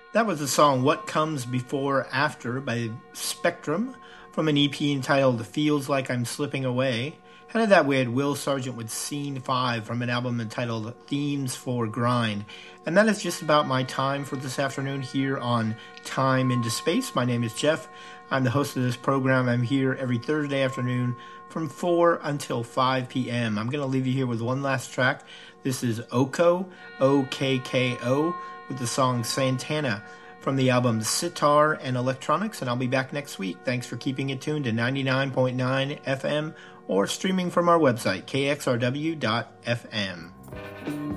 That was the song What Comes Before After by Spectrum from an EP entitled Feels Like I'm Slipping Away. Ahead of that, we had Will Sargent with Scene 5 from an album entitled Themes for Grind. And that is just about my time for this afternoon here on Time into Space. My name is Jeff. I'm the host of this program. I'm here every Thursday afternoon from 4 until 5 p.m. I'm going to leave you here with one last track. This is Okko, O-K-K-O, with the song Santana from the album Sitar and Electronics, and I'll be back next week. Thanks for keeping it tuned to 99.9 FM or streaming from our website, kxrw.fm.